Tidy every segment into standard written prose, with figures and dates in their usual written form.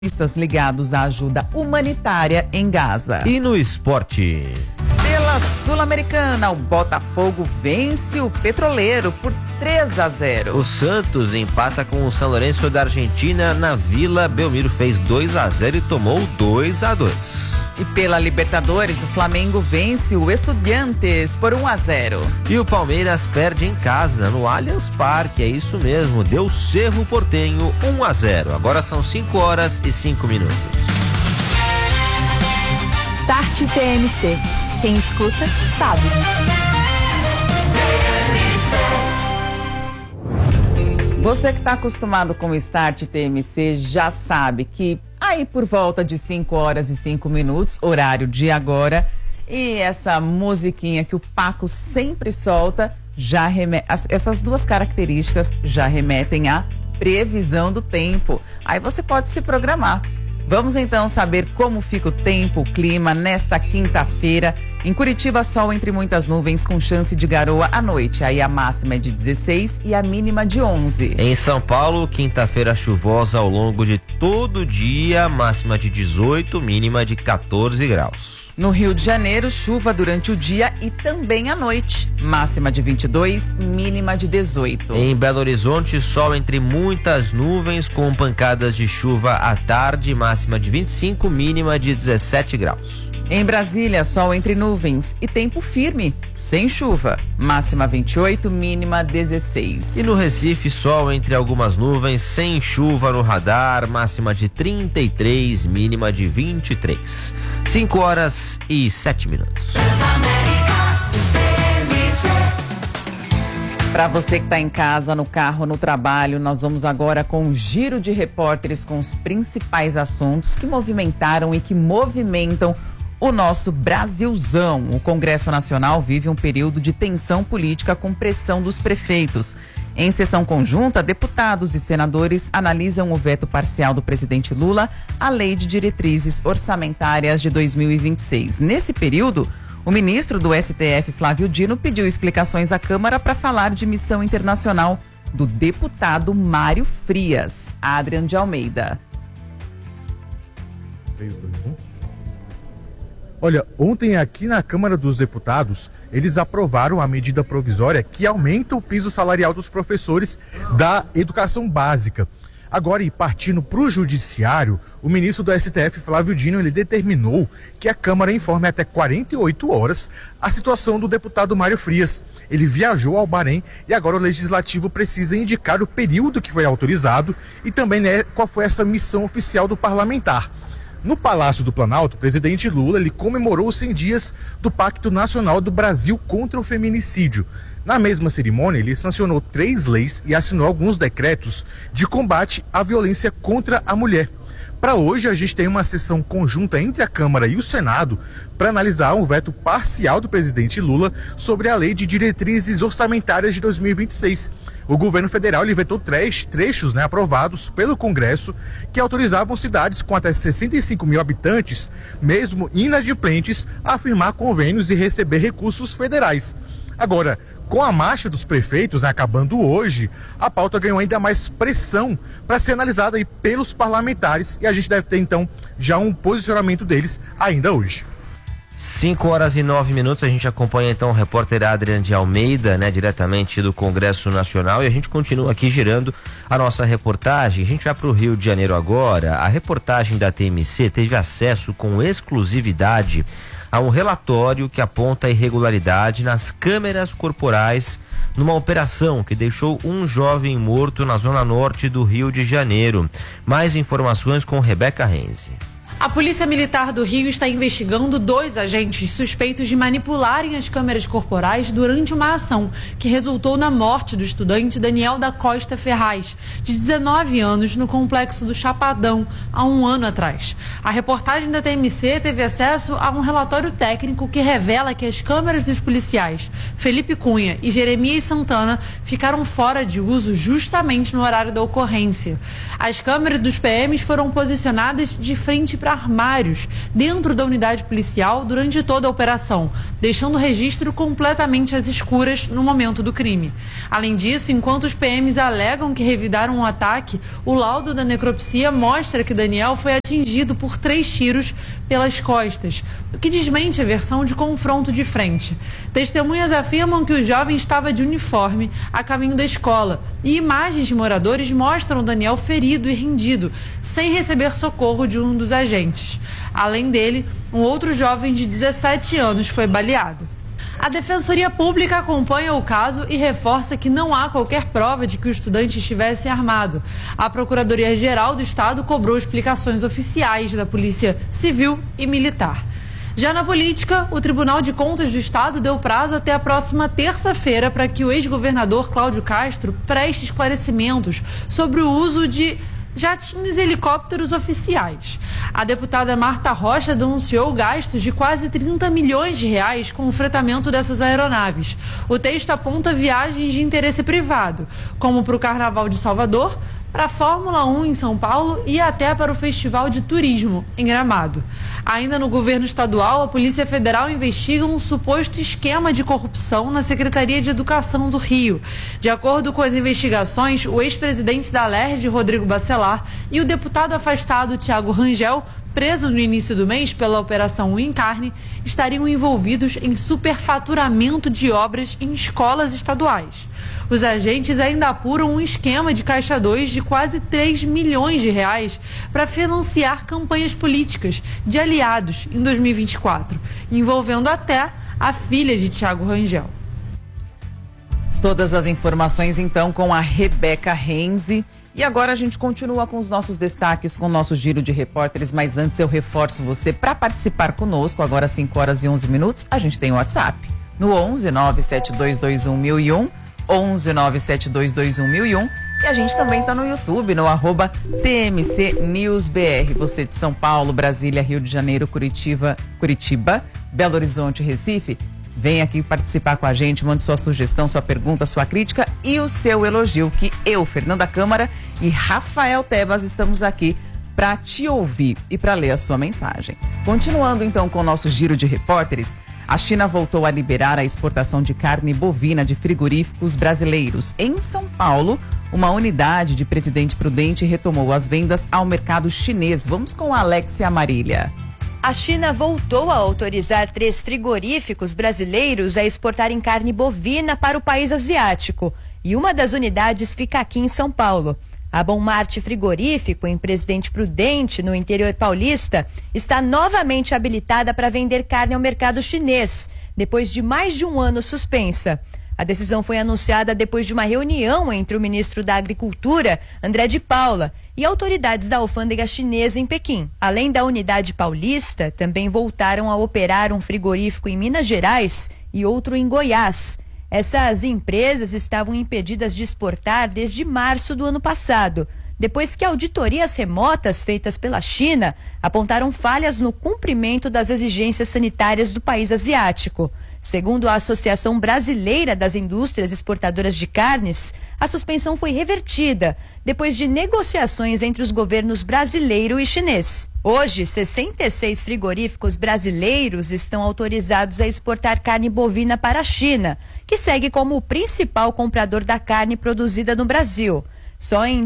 ligados à ajuda humanitária em Gaza. E no esporte? Pela Sul-Americana, o Botafogo vence o Petroleiro por 3-0. O Santos empata com o São Lourenço da Argentina na Vila Belmiro, fez 2-0 e tomou 2-2. E pela Libertadores, o Flamengo vence o Estudiantes por 1-0. E o Palmeiras perde em casa, no Allianz Parque, é isso mesmo, deu Cerro Porteño 1-0. Agora são 5h05. Start TMC. Quem escuta, sabe. Você que está acostumado com o Start TMC já sabe que aí por volta de 5h05, horário de agora, e essa musiquinha que o Paco sempre solta, essas duas características já remetem à previsão do tempo. Aí você pode se programar. Vamos então saber como fica o tempo, o clima nesta quinta-feira. Em Curitiba, sol entre muitas nuvens com chance de garoa à noite. Aí a máxima é de 16 e a mínima de 11. Em São Paulo, quinta-feira chuvosa ao longo de todo o dia, máxima de 18, mínima de 14 graus. No Rio de Janeiro, chuva durante o dia e também à noite. Máxima de 22, mínima de 18. Em Belo Horizonte, sol entre muitas nuvens com pancadas de chuva à tarde, máxima de 25, mínima de 17 graus. Em Brasília, sol entre nuvens e tempo firme, sem chuva. Máxima 28, mínima 16. E no Recife, sol entre algumas nuvens, sem chuva no radar, máxima de 33, mínima de 23. 5h07. Para você que está em casa, no carro, no trabalho, nós vamos agora com um giro de repórteres com os principais assuntos que movimentaram e que movimentam o nosso Brasilzão. O Congresso Nacional vive um período de tensão política com pressão dos prefeitos. Em sessão conjunta, deputados e senadores analisam o veto parcial do presidente Lula à Lei de Diretrizes Orçamentárias de 2026. Nesse período, o ministro do STF, Flávio Dino, pediu explicações à Câmara para falar de missão internacional do deputado Mário Frias. Adrian de Almeida. Olha, ontem aqui na Câmara dos Deputados, eles aprovaram a medida provisória que aumenta o piso salarial dos professores da educação básica. Agora, e partindo para o Judiciário, o ministro do STF, Flávio Dino, ele determinou que a Câmara informe até 48 horas a situação do deputado Mário Frias. Ele viajou ao Bahrein e agora o Legislativo precisa indicar o período que foi autorizado e também, qual foi essa missão oficial do parlamentar. No Palácio do Planalto, o presidente Lula ele comemorou os 100 dias do Pacto Nacional do Brasil contra o Feminicídio. Na mesma cerimônia, ele sancionou 3 leis e assinou alguns decretos de combate à violência contra a mulher. Para hoje, a gente tem uma sessão conjunta entre a Câmara e o Senado para analisar o veto parcial do presidente Lula sobre a Lei de Diretrizes Orçamentárias de 2026. O governo federal ele vetou trechos aprovados pelo Congresso que autorizavam cidades com até 65 mil habitantes, mesmo inadimplentes, a firmar convênios e receber recursos federais. Agora, com a marcha dos prefeitos acabando hoje, a pauta ganhou ainda mais pressão para ser analisada aí pelos parlamentares e a gente deve ter então já um posicionamento deles ainda hoje. 5h09, a gente acompanha então o repórter Adrian de Almeida, diretamente do Congresso Nacional, e a gente continua aqui girando a nossa reportagem. A gente vai para o Rio de Janeiro agora. A reportagem da TMC teve acesso com exclusividade a um relatório que aponta a irregularidade nas câmeras corporais numa operação que deixou um jovem morto na zona norte do Rio de Janeiro. Mais informações com Rebeca Renzi. A Polícia Militar do Rio está investigando 2 agentes suspeitos de manipularem as câmeras corporais durante uma ação que resultou na morte do estudante Daniel da Costa Ferraz, de 19 anos, no complexo do Chapadão, há um ano atrás. A reportagem da TMC teve acesso a um relatório técnico que revela que as câmeras dos policiais Felipe Cunha e Jeremias Santana ficaram fora de uso justamente no horário da ocorrência. As câmeras dos PMs foram posicionadas de frente para armários dentro da unidade policial durante toda a operação, deixando o registro completamente às escuras no momento do crime. Além disso, enquanto os PMs alegam que revidaram o ataque, o laudo da necropsia mostra que Daniel foi atingido por 3 tiros pelas costas, o que desmente a versão de confronto de frente. Testemunhas afirmam que o jovem estava de uniforme a caminho da escola e imagens de moradores mostram Daniel ferido e rendido, sem receber socorro de um dos agentes. Além dele, um outro jovem de 17 anos foi baleado. A Defensoria Pública acompanha o caso e reforça que não há qualquer prova de que o estudante estivesse armado. A Procuradoria-Geral do Estado cobrou explicações oficiais da Polícia Civil e Militar. Já na política, o Tribunal de Contas do Estado deu prazo até a próxima terça-feira para que o ex-governador Cláudio Castro preste esclarecimentos sobre o uso de jatinhos e helicópteros oficiais. A deputada Marta Rocha denunciou gastos de quase 30 milhões de reais com o fretamento dessas aeronaves. O texto aponta viagens de interesse privado, como para o Carnaval de Salvador, para a Fórmula 1 em São Paulo e até para o Festival de Turismo em Gramado. Ainda no governo estadual, a Polícia Federal investiga um suposto esquema de corrupção na Secretaria de Educação do Rio. De acordo com as investigações, o ex-presidente da Alerj, Rodrigo Bacelar, e o deputado afastado Thiago Rangel, preso no início do mês pela Operação Encarne, estariam envolvidos em superfaturamento de obras em escolas estaduais. Os agentes ainda apuram um esquema de Caixa 2 de quase 3 milhões de reais para financiar campanhas políticas de aliados em 2024, envolvendo até a filha de Thiago Rangel. Todas as informações, então, com a Rebeca Renzi. E agora a gente continua com os nossos destaques, com o nosso giro de repórteres, mas antes eu reforço você para participar conosco, agora 5 horas e 11 minutos, a gente tem o WhatsApp, no 11 97221 1001, 11 97221 1001, e a gente também está no YouTube, no @TMC News BR. Você de São Paulo, Brasília, Rio de Janeiro, Curitiba, Belo Horizonte, Recife, vem aqui participar com a gente, mande sua sugestão, sua pergunta, sua crítica e o seu elogio, que eu, Fernanda Câmara e Rafael Tebas estamos aqui para te ouvir e para ler a sua mensagem. Continuando então com o nosso giro de repórteres, a China voltou a liberar a exportação de carne bovina de frigoríficos brasileiros. Em São Paulo, uma unidade de Presidente Prudente retomou as vendas ao mercado chinês. Vamos com a Alexia Marília. A China voltou a autorizar 3 frigoríficos brasileiros a exportarem carne bovina para o país asiático. E uma das unidades fica aqui em São Paulo. A Bom Marte Frigorífico, em Presidente Prudente, no interior paulista, está novamente habilitada para vender carne ao mercado chinês, depois de mais de um ano suspensa. A decisão foi anunciada depois de uma reunião entre o ministro da Agricultura, André de Paula, e autoridades da alfândega chinesa em Pequim. Além da unidade paulista, também voltaram a operar um frigorífico em Minas Gerais e outro em Goiás. Essas empresas estavam impedidas de exportar desde março do ano passado, depois que auditorias remotas feitas pela China apontaram falhas no cumprimento das exigências sanitárias do país asiático. Segundo a Associação Brasileira das Indústrias Exportadoras de Carnes, a suspensão foi revertida depois de negociações entre os governos brasileiro e chinês. Hoje, 66 frigoríficos brasileiros estão autorizados a exportar carne bovina para a China, que segue como o principal comprador da carne produzida no Brasil. Só em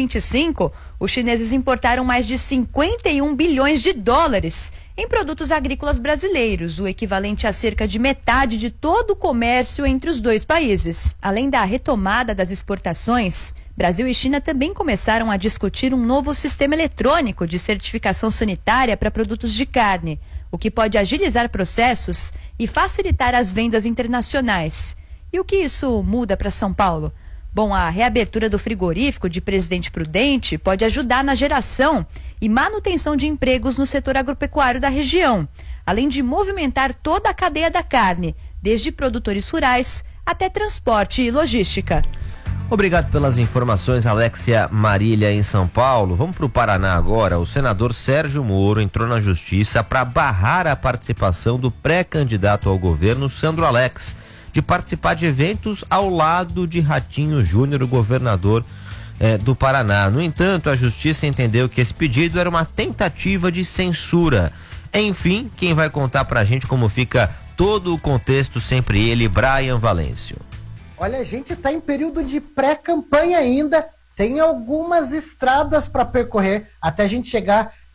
2025, os chineses importaram mais de 51 bilhões de dólares em produtos agrícolas brasileiros, o equivalente a cerca de metade de todo o comércio entre os dois países. Além da retomada das exportações, Brasil e China também começaram a discutir um novo sistema eletrônico de certificação sanitária para produtos de carne, o que pode agilizar processos e facilitar as vendas internacionais. E o que isso muda para São Paulo? Bom, a reabertura do frigorífico de Presidente Prudente pode ajudar na geração e manutenção de empregos no setor agropecuário da região, além de movimentar toda a cadeia da carne, desde produtores rurais até transporte e logística. Obrigado pelas informações, Alexia Marília, em São Paulo. Vamos para o Paraná agora. O senador Sérgio Moro entrou na justiça para barrar a participação do pré-candidato ao governo, Sandro Alex, de participar de eventos ao lado de Ratinho Júnior, o governador do Paraná. No entanto, a justiça entendeu que esse pedido era uma tentativa de censura. Enfim, quem vai contar pra gente como fica todo o contexto, sempre ele, Brian Valêncio. Olha, a gente está em período de pré-campanha ainda, tem algumas estradas para percorrer até a gente chegar